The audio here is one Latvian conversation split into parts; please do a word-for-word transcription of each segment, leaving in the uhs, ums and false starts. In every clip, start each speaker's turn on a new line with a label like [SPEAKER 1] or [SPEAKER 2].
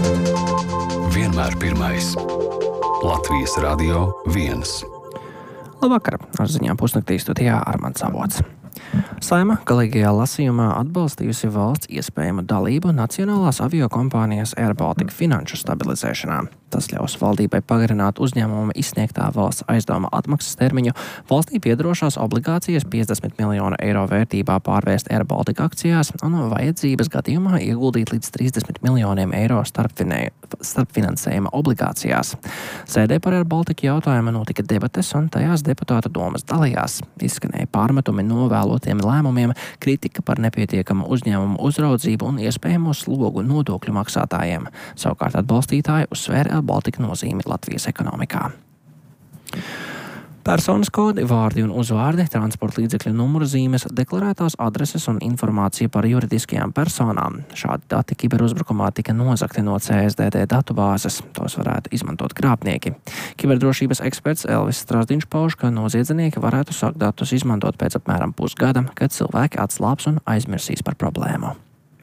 [SPEAKER 1] Vienmēr pirmais. Latvijas Radio viens.
[SPEAKER 2] Labvakar, ar ziņām pusnaktī studijā Armands Avots. Saeima galīgajā lasījumā atbalstījusi valsts iespējamu dalību nacionālās aviokompānijas Air Baltica finanšu stabilizēšanā. Tas ļaus valdībai pagarināt uzņēmuma izsniegtā valsts aizdevuma atmaksas termiņu, valstī piederošās obligācijas piecdesmit miljonu eiro vērtībā pārvērst Air Baltica akcijās un vajadzības gadījumā ieguldīt līdz trīsdesmit miljoniem eiro starpfinansējuma obligācijās. Sēdē par Air Baltica jautājumu notika debates un tajās deputātu domas dalījās. Izskanēja pārmetumi novēlotiem lēmumiem, kritika par nepietiekamu uzņēmumu uzraudzību un iespējamo slogu nodokļu maksātājiem. Savukārt atbalstītāji uzsvēra Air Baltica nozīmi Latvijas ekonomikā. Personas kodi, vārdi un uzvārdi, transporta līdzekļu numuru zīmes, deklarētās adreses un informācija par juridiskajām personām. Šādi dati kiberuzbrukumā tika nozagti no C S D T datubāzes. Tos varētu izmantot krāpnieki. Kiberdrošības eksperts Elvis Strasdiņš pauž, ka noziedznieki varētu sākt datus izmantot pēc apmēram pusgada, kad cilvēki atslāps un aizmirsīs par problēmu.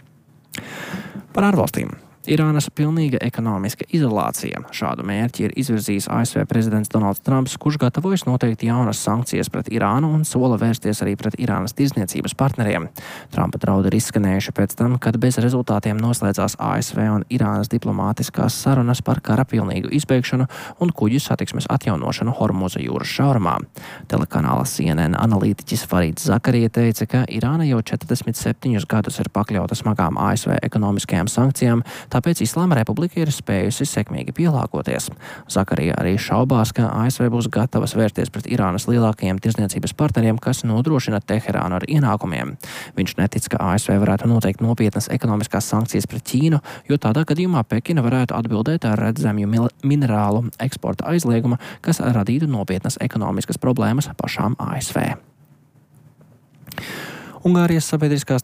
[SPEAKER 2] Par ārvalstīm. Irānas pilnīga ekonomiska izolācija. Šādu mērķi ir izvirzījis A S V prezidents Donalds Trumps, kurš gatavojas noteikt jaunas sankcijas pret Irānu un sola vērsties arī pret Irānas tirdzniecības partneriem. Trumpa draudi ir izskanējuši pēc tam, kad bez rezultātiem noslēdzās A S V un Irānas diplomātiskās sarunas par kara pilnīgu izbeigšanu un kuģu satiksmes atjaunošanu Hormuza jūras šaurumā. Telekanāla C N N analītiķis Farids Zakarija teica, ka Irāna jau četrdesmit septiņus gadus ir pakļauta smagām A S V ekonomiskajām sankcijām, tāpēc Islāma Republika ir spējusi sekmīgi pielāgoties. Zakarija arī šaubās, ka A S V būs gatavas vērsties pret Irānas lielākajiem tirdzniecības partneriem, kas nodrošina Teherānu ar ienākumiem. Viņš netic, ka A S V varētu noteikt nopietnas ekonomiskās sankcijas pret Ķīnu, jo tādā gadījumā Pekina varētu atbildēt ar redzamju minerālu eksporta aizliegumu, kas radītu nopietnas ekonomiskas problēmas pašām A S V. Ungārijas sabiedriskās